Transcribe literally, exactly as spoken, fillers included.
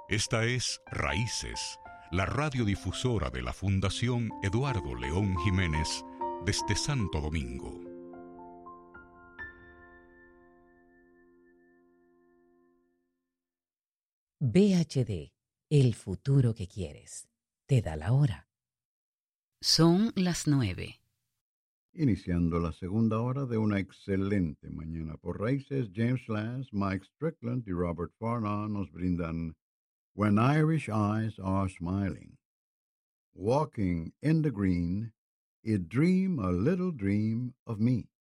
Esta es Raíces, la radiodifusora de la Fundación Eduardo León Jiménez desde Santo Domingo. V H D, el futuro que quieres. Te da la hora. Son las nueve. Iniciando la segunda hora de una excelente mañana por Raíces, James Lance, Mike Strickland y Robert Farnah nos brindan When Irish Eyes Are Smiling. Walking in the green, it dream a little dream of me.